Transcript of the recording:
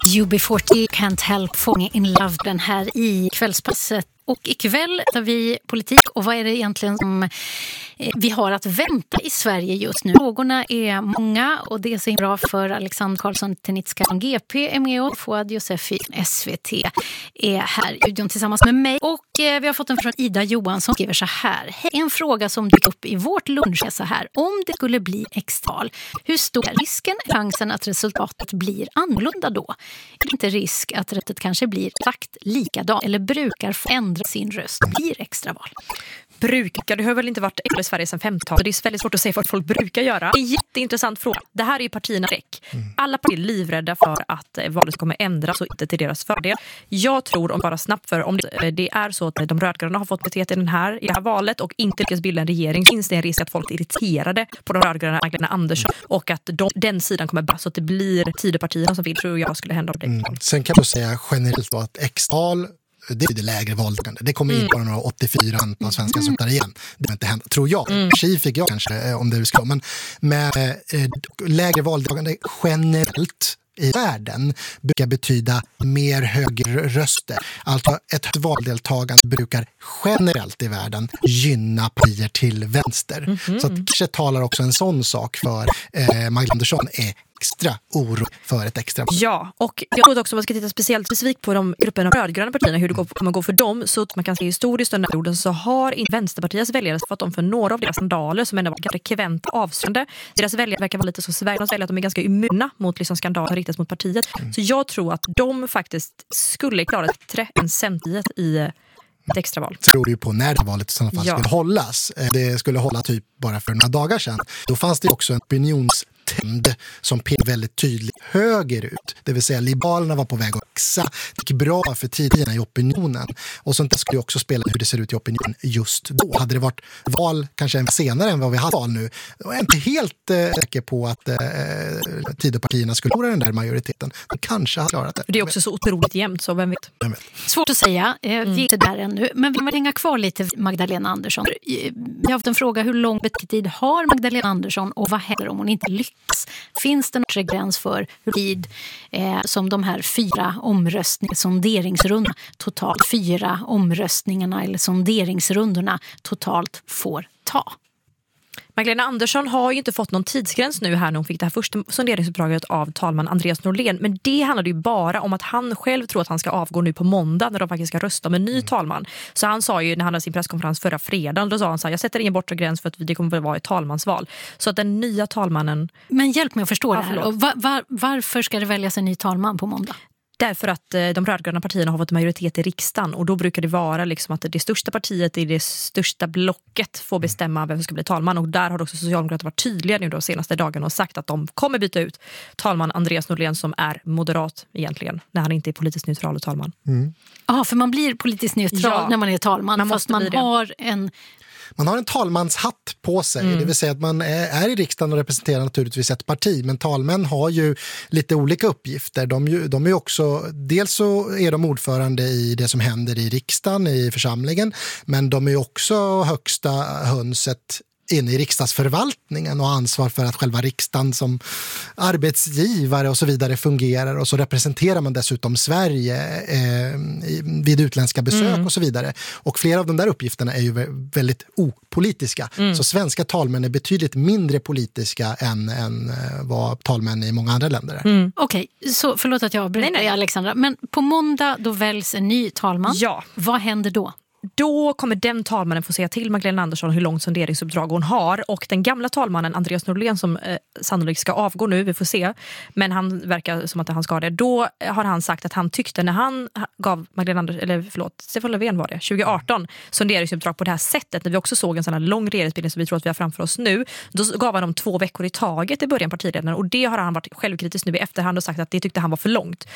UB40 Can't Help Falling in Love, den här i kvällspasset. Och ikväll tar vi politik och vad är det egentligen som vi har att vänta i Sverige just nu. Frågorna är många och det är så bra för Alexander Karlsson Tenitska från GP är med och Fouad Youssefi från SVT är här i studion tillsammans med mig. Och vi har fått en från Ida Johansson som skriver så här. En fråga som dyker upp i vårt lunch är så här. Om det skulle bli extraval, hur stor är risken, chansen att resultatet blir annorlunda då? Är det inte risk att rättet kanske blir exakt likadant eller brukar förändra sin röst blir extraval? Brukar, det har väl inte varit i Sverige sedan 50-talet. Det är väldigt svårt att säga vad folk brukar göra. Det är en jätteintressant fråga. Det här är ju partierna räck. Alla partier är livrädda för att valet kommer ändras och inte till deras fördel. Jag tror, om bara snabbt för om det är så att de rödgröna har fått betet i det här valet och inte lyckas bilda en regering, finns det en risk att folk är irriterade på de rödgröna Magdalena Andersson och att den sidan kommer bara så att det blir Tidöpartierna som vill, tror jag skulle hända. Sen kan du säga generellt att extraval, det är det lägre valdeltagande. Det kommer in på några 84% av svenskar som tar igen. Det kommer inte hända, tror jag. Fick jag kanske, om det ska. Men med lägre valdeltagande generellt i världen brukar betyda mer högre röster. Alltså ett valdeltagande brukar generellt i världen gynna partier till vänster. Så att kanske talar också en sån sak för Magdalena Andersson är extra oro för ett extra. Ja, och jag tror också att man ska titta specifikt på de grupperna av rödgröna partierna, hur det kommer gå för dem, så att man kan se historiskt under perioden så har inte Vänsterpartiets väljare fått dem för några av deras skandaler som ändå var ganska kvänt avstående. Deras väljare verkar vara lite så Sveriges väljare att de är ganska immuna mot liksom skandaler som riktas mot partiet. Så jag tror att de faktiskt skulle klara bättre än Centerpartiet i ett extraval. Det beror ju på när det valet i sådana fall skulle hållas. Det skulle hålla typ bara för några dagar sedan. Då fanns det också en opinionstrend som pekade väldigt tydligt högerut. Det vill säga Liberalerna var på väg att växa. Det gick bra för tiderna i opinionen. Och sånt där skulle ju också spela hur det ser ut i opinionen just då. Hade det varit val kanske senare än vad vi hade val nu, då är jag inte helt säker på att Tidöpartierna skulle förlora den där majoriteten. De kanske har klarat det. Det är också så otroligt jämnt, så vem vet? Svårt att säga, vi är inte där ännu. Men vi vill hänga kvar lite Magdalena Andersson. Jag har haft en fråga, hur lång tid har Magdalena Andersson och vad händer om hon inte lyckas? Finns det någon gräns för hur tid som de här 4 sonderingsrundorna, totalt 4 omröstningarna eller sonderingsrundorna totalt får ta? Magdalena Andersson har ju inte fått någon tidsgräns nu här när hon fick det här första sonderingsuppdraget av talman Andreas Norlén. Men det handlade ju bara om att han själv tror att han ska avgå nu på måndag när de faktiskt ska rösta om en ny talman. Så han sa ju när han hade sin presskonferens förra fredagen, då sa han så här, jag sätter ingen bortre gräns för att det kommer att vara ett talmansval. Så att den nya talmannen... Men hjälp mig att förstå det här. Och varför ska det väljas en ny talman på måndag? Därför att de rödgröna partierna har fått majoritet i riksdagen och då brukar det vara liksom att det största partiet i det största blocket får bestämma vem som ska bli talman, och där har också Socialdemokraterna varit tydliga nu de senaste dagarna och sagt att de kommer byta ut talman Andreas Norlén som är moderat egentligen, när han inte är politiskt neutral talman. Ja, för man blir politiskt neutral när man är talman, fast man har en... Man har en talmanshatt på sig, det vill säga att man är i riksdagen och representerar naturligtvis ett parti, men talmän har ju lite olika uppgifter. De är också, dels så är de ordförande i det som händer i riksdagen, i församlingen, men de är också högsta hönset inne i riksdagsförvaltningen och ansvar för att själva riksdagen som arbetsgivare och så vidare fungerar, och så representerar man dessutom Sverige vid utländska besök och så vidare. Och flera av de där uppgifterna är ju väldigt opolitiska. Så svenska talmän är betydligt mindre politiska än vad talmän i många andra länder är. Okej, så förlåt att jag avbryter Alexandra, men på måndag då väljs en ny talman. Ja. Vad händer då? Då kommer den talmannen få säga till Magdalena Andersson hur långt sonderingsuppdrag hon har, och den gamla talmannen Andreas Norlén som sannolikt ska avgå nu, vi får se, men han verkar som att han ska det. Då har han sagt att han tyckte när han gav Magdalena Andersson, Stefan Löfven var det, 2018 sonderingsuppdrag på det här sättet, när vi också såg en sån här lång regeringsbildning som vi tror att vi har framför oss nu, då gav han dem 2 veckor i taget i början partiledaren, och det har han varit självkritisk nu i efterhand och sagt att det tyckte han var för långt.